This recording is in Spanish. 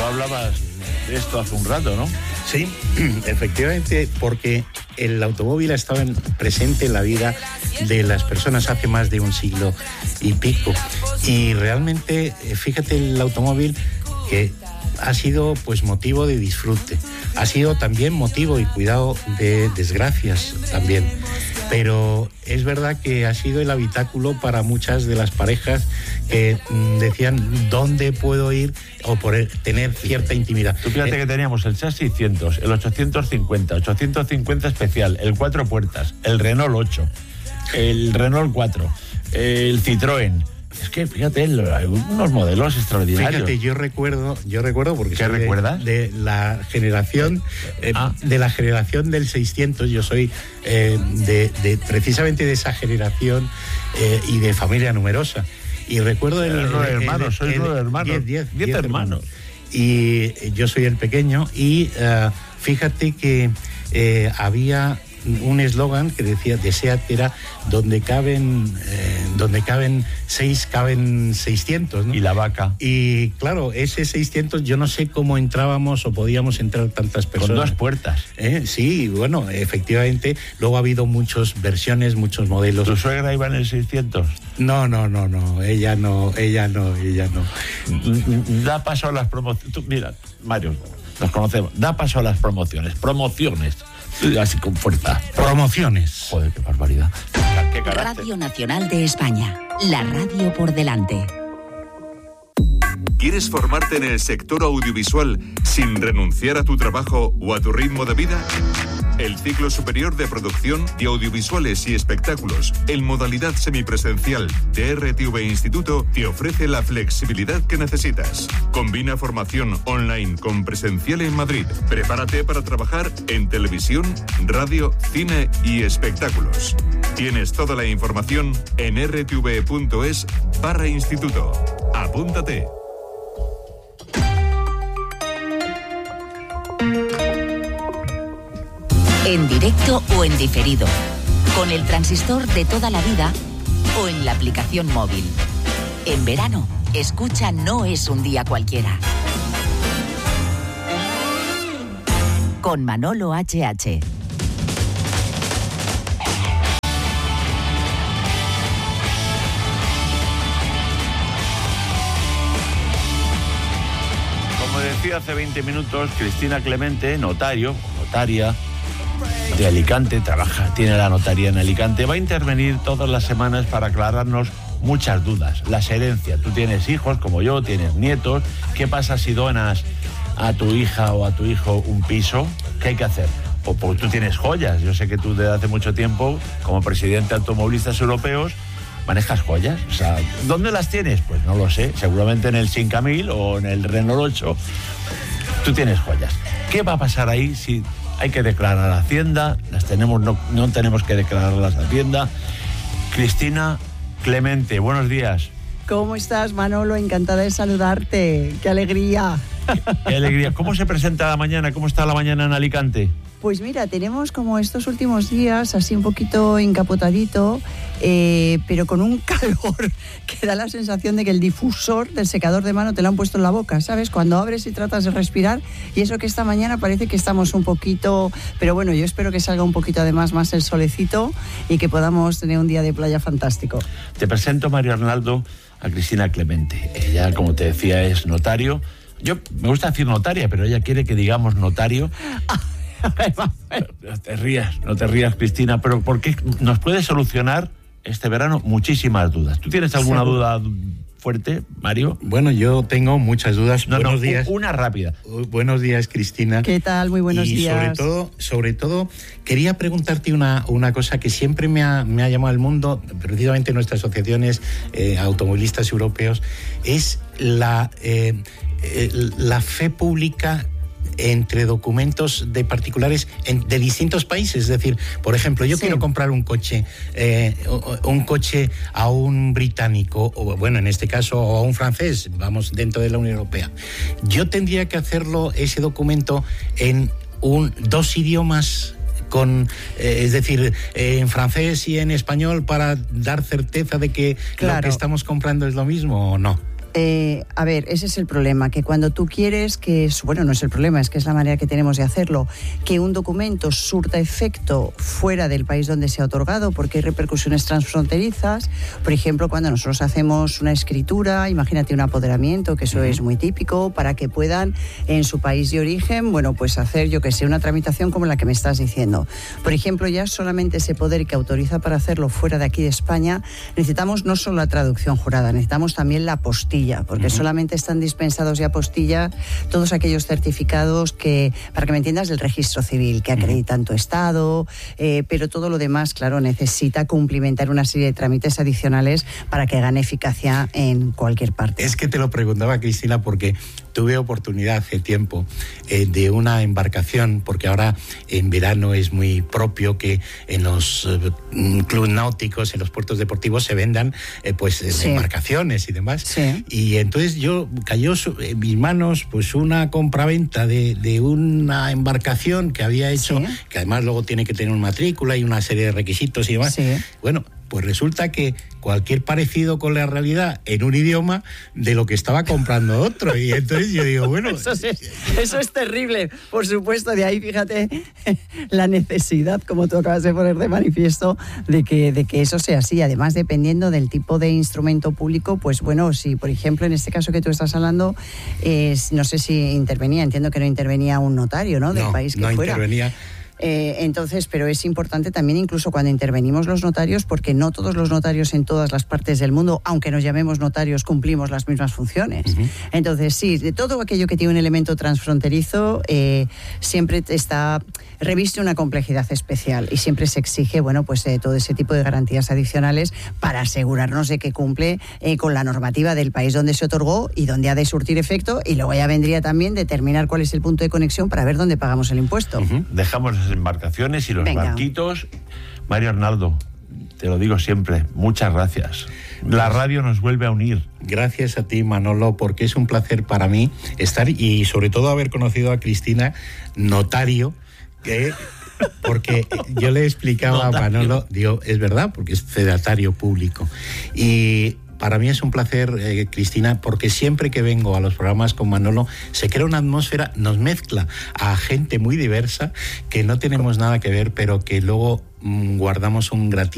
hablabas de esto hace un rato, ¿no? Sí, efectivamente, porque el automóvil ha estado presente en la vida de las personas hace más de un siglo y pico. Y realmente, fíjate, el automóvil que ha sido pues motivo de disfrute, ha sido también motivo y cuidado de desgracias también. Pero es verdad que ha sido el habitáculo para muchas de las parejas que decían dónde puedo ir o por tener cierta intimidad. Tú fíjate que teníamos el SAS 600, el 850 especial, el 4 puertas, el Renault 8, el Renault 4, el Citroën. Es que fíjate, hay unos modelos extraordinarios. Fíjate, yo recuerdo porque ¿qué recuerdas? De la generación del 600. Yo soy precisamente de esa generación y de familia numerosa. Y recuerdo sois 9 hermanos. 10 hermanos. Y yo soy el pequeño y fíjate que había un eslogan que decía de SEAT, era donde caben 6, caben 600, ¿no? Y la vaca. Y claro, ese 600 yo no sé cómo entrábamos o podíamos entrar tantas personas. Con 2 puertas. Sí, bueno, efectivamente, luego ha habido muchas versiones, muchos modelos. ¿Tu suegra iba en el 600? No, ella no. Da paso a las promociones. Mira, Mario, nos conocemos. Da paso a las promociones. Así con fuerza. Promociones. Joder, qué barbaridad. Qué Radio Nacional de España. La radio por delante. ¿Quieres formarte en el sector audiovisual sin renunciar a tu trabajo o a tu ritmo de vida? El ciclo superior de producción de audiovisuales y espectáculos en modalidad semipresencial de RTV Instituto te ofrece la flexibilidad que necesitas. Combina formación online con presencial en Madrid. Prepárate para trabajar en televisión, radio, cine y espectáculos. Tienes toda la información en rtv.es/instituto. Apúntate. En directo o en diferido, con el transistor de toda la vida o en la aplicación móvil. En verano, escucha No es un día cualquiera. Con Manolo HH. Como decía hace 20 minutos, Cristina Clemente, notaria de Alicante, tiene la notaría en Alicante, va a intervenir todas las semanas para aclararnos muchas dudas. Las herencias, tú tienes hijos como yo, tienes nietos, ¿qué pasa si donas a tu hija o a tu hijo un piso? ¿Qué hay que hacer? O porque tú tienes joyas, yo sé que tú desde hace mucho tiempo, como presidente de Automovilistas Europeos, manejas joyas, o sea, ¿dónde las tienes? Pues no lo sé, seguramente en el 5000 o en el Renault 8, tú tienes joyas. ¿Qué va a pasar ahí si hay que declarar a Hacienda? No tenemos que declararlas a Hacienda. Cristina Clemente, buenos días. ¿Cómo estás, Manolo? Encantada de saludarte. ¡Qué alegría! ¡Qué alegría! ¿Cómo se presenta la mañana? ¿Cómo está la mañana en Alicante? Pues mira, tenemos como estos últimos días así un poquito encapotadito, pero con un calor que da la sensación de que el difusor del secador de mano te lo han puesto en la boca, ¿sabes? Cuando abres y tratas de respirar, y eso que esta mañana parece que estamos un poquito, pero bueno, yo espero que salga un poquito además más el solecito y que podamos tener un día de playa fantástico. Te presento, Mario Arnaldo, a Cristina Clemente. Ella, como te decía, es notario. Yo me gusta decir notaria, pero ella quiere que digamos notario. No te rías, Cristina, pero porque nos puede solucionar este verano muchísimas dudas. ¿Tú tienes alguna duda fuerte, Mario? Bueno, yo tengo muchas dudas. Buenos días. Una rápida. Buenos días, Cristina. ¿Qué tal? Muy buenos días. Y sobre todo, quería preguntarte una cosa que siempre me ha llamado al mundo, precisamente nuestras asociaciones automovilistas europeos, es la fe pública entre documentos de particulares de distintos países. Es decir, por ejemplo, yo quiero comprar un coche a un británico, o bueno, en este caso, o a un francés, vamos, dentro de la Unión Europea. Yo tendría que hacerlo, ese documento, en 2 idiomas, es decir, en francés y en español, para dar certeza de que lo que estamos comprando es lo mismo, ¿o no? A ver, ese es el problema, que cuando tú quieres que, bueno, no es el problema, es que es la manera que tenemos de hacerlo, que un documento surta efecto fuera del país donde se ha otorgado, porque hay repercusiones transfronterizas. Por ejemplo, cuando nosotros hacemos una escritura, imagínate un apoderamiento, que eso es muy típico, para que puedan en su país de origen, bueno, pues hacer, yo que sé, una tramitación como la que me estás diciendo. Por ejemplo, ya solamente ese poder que autoriza para hacerlo fuera de aquí de España, necesitamos no solo la traducción jurada, necesitamos también la apostilla, porque solamente están dispensados de apostilla todos aquellos certificados que, para que me entiendas, del registro civil, que acreditan tu estado, pero todo lo demás, claro, necesita cumplimentar una serie de trámites adicionales para que gane eficacia en cualquier parte. Es que te lo preguntaba, Cristina, porque tuve oportunidad hace tiempo de una embarcación, porque ahora en verano es muy propio que en los clubes náuticos, en los puertos deportivos se vendan embarcaciones y demás. Sí. Y entonces cayó en mis manos pues una compraventa de una embarcación que había hecho, que además luego tiene que tener una matrícula y una serie de requisitos y demás. Sí. Bueno, pues resulta que cualquier parecido con la realidad en un idioma de lo que estaba comprando otro. Y entonces yo digo, bueno... Eso es terrible, por supuesto. De ahí, fíjate, la necesidad, como tú acabas de poner de manifiesto, de que eso sea así. Además, dependiendo del tipo de instrumento público, pues bueno, si por ejemplo en este caso que tú estás hablando, no sé si intervenía, entiendo que no intervenía un notario, ¿no? Del país que fuera. No intervenía. Entonces, pero es importante también incluso cuando intervenimos los notarios, porque no todos los notarios en todas las partes del mundo, aunque nos llamemos notarios, cumplimos las mismas funciones. Entonces, sí, de todo aquello que tiene un elemento transfronterizo, siempre reviste una complejidad especial y siempre se exige, bueno, pues todo ese tipo de garantías adicionales para asegurarnos de que cumple con la normativa del país donde se otorgó y donde ha de surtir efecto, y luego ya vendría también determinar cuál es el punto de conexión para ver dónde pagamos el impuesto. Dejamos las embarcaciones y los barquitos. Mario Arnaldo, te lo digo siempre, muchas gracias. La radio nos vuelve a unir. Gracias a ti, Manolo, porque es un placer para mí estar y sobre todo haber conocido a Cristina, notario, porque yo le explicaba a Manolo, digo, es verdad, porque es fedatario público. Y para mí es un placer, Cristina, porque siempre que vengo a los programas con Manolo se crea una atmósfera, nos mezcla a gente muy diversa que no tenemos nada que ver, pero que luego guardamos un gratitud